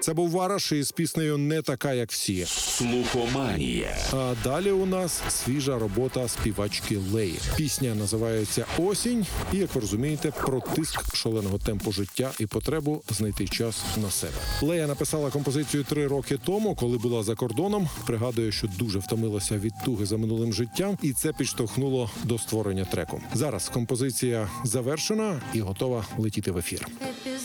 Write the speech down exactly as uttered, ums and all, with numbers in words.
Це був Вараш із піснею «Не така, як всі». Слухоманія. А далі у нас свіжа робота співачки Леї. Пісня називається «Осінь» і, як ви розумієте, про тиск шаленого темпу життя і потребу знайти час на себе. Лея написала композицію три роки тому, коли була за кордоном. Пригадує, що дуже втомилася від туги за минулим життям, і це підштовхнуло до створення треку. Зараз композиція завершена і готова летіти в ефір. Епізод